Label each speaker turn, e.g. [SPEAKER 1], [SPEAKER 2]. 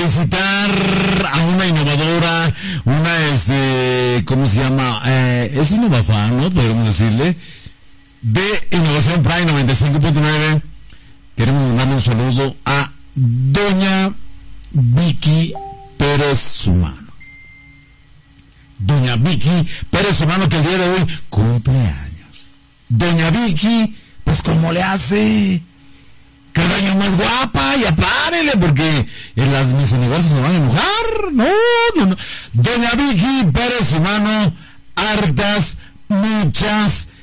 [SPEAKER 1] felicitar a una innovadora, ¿cómo se llama? Es Innovafan, ¿no? Podemos decirle. De Innovación Prime 95.9. Queremos mandarle un saludo a doña Vicky Pérez Sumano. Doña Vicky Pérez Sumano, que el día de hoy cumple años. Doña Vicky, pues ¿cómo le hace? Cada año más guapa, y apárele, porque en las Miss Universos se van a enojar. No. Doña Vicky Pérez Sumano, hartas, muchas